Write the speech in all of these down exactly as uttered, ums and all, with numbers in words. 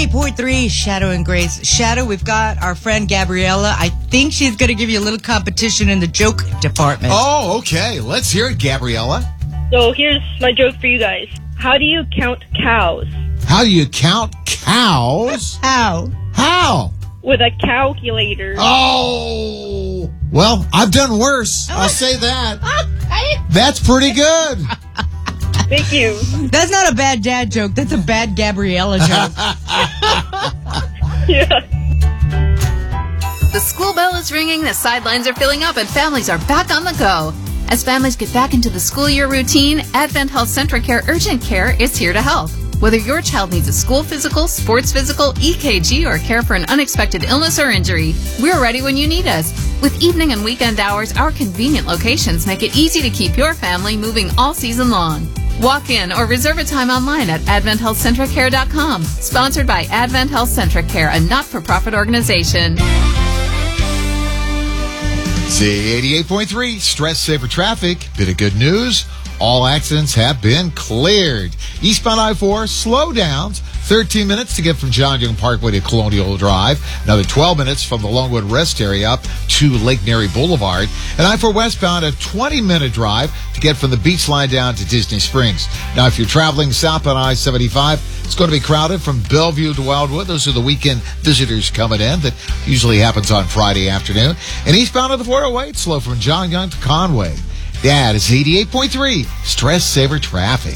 eighty-eight point three, Shadow and Grace. Shadow, we've got our friend Gabriella. I think she's going to give you a little competition in the joke department. Oh, okay. Let's hear it, Gabriella. So here's my joke for you guys. How do you count cows? How do you count cows? How? How? With a calculator. Oh! Well, I've done worse. I'll say that. That's pretty good. Thank you. That's not a bad dad joke. That's a bad Gabriella joke. Yeah. The school bell is ringing, the sidelines are filling up, and families are back on the go. As families get back into the school year routine, Advent Health Centracare Urgent Care is here to help. Whether your child needs a school physical, sports physical, E K G, or care for an unexpected illness or injury, we're ready when you need us. With evening and weekend hours, our convenient locations make it easy to keep your family moving all season long. Walk in or reserve a time online at advent health centracare dot com. Sponsored by Advent Health Centracare, a not-for-profit organization. Z eighty-eight point three, Stress Saver Traffic. Bit of good news. All accidents have been cleared. Eastbound I four, slowdowns. thirteen minutes to get from John Young Parkway to Colonial Drive. Another twelve minutes from the Longwood Rest Area up to Lake Erie Boulevard. And I four westbound, a twenty-minute drive to get from the beach line down to Disney Springs. Now, if you're traveling southbound I seventy-five, it's going to be crowded from Bellevue to Wildwood. Those are the weekend visitors coming in. That usually happens on Friday afternoon. And eastbound of the four oh eight, slow from John Young to Conway. That is eighty-eight point three, Stress Saver Traffic.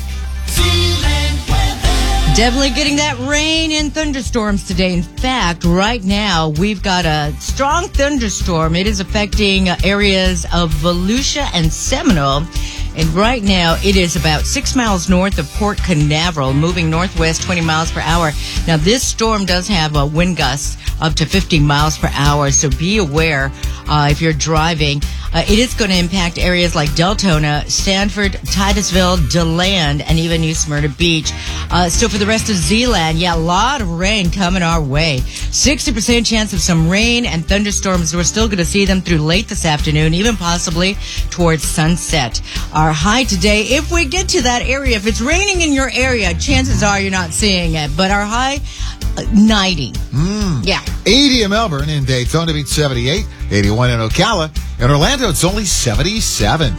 Definitely getting that rain and thunderstorms today. In fact, right now, we've got a strong thunderstorm. It is affecting areas of Volusia and Seminole. And right now, it is about six miles north of Port Canaveral, moving northwest twenty miles per hour. Now, this storm does have a wind gusts up to fifty miles per hour, so be aware uh, if you're driving. Uh, it is going to impact areas like Deltona, Sanford, Titusville, DeLand, and even New Smyrna Beach. Uh, so for the rest of Zeeland, yeah, a lot of rain coming our way. sixty percent chance of some rain and thunderstorms. We're still going to see them through late this afternoon, even possibly towards sunset. Our high today, if we get to that area, if it's raining in your area, chances are you're not seeing it. But our high, uh, ninety. Mm. Yeah. eighty in Melbourne. In Daytona Beach, seventy-eight. eighty-one in Ocala. In Orlando, it's only seventy-seven.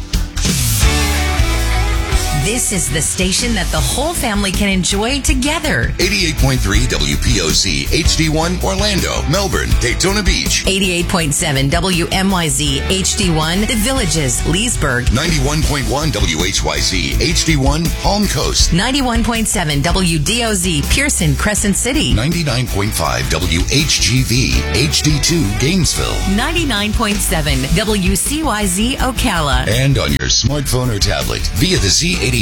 This is the station that the whole family can enjoy together. eighty-eight point three W P O Z H D one Orlando, Melbourne, Daytona Beach. eighty-eight point seven W M Y Z H D one The Villages, Leesburg. ninety-one point one W H Y Z H D one Palm Coast. ninety-one point seven W D O Z Pearson, Crescent City. ninety-nine point five W H G V H D two Gainesville. ninety-nine point seven W C Y Z Ocala. And on your smartphone or tablet via the Z